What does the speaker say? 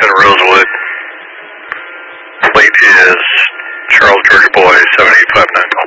in Rosewood. Plate is Charles Georgia Boy 7859.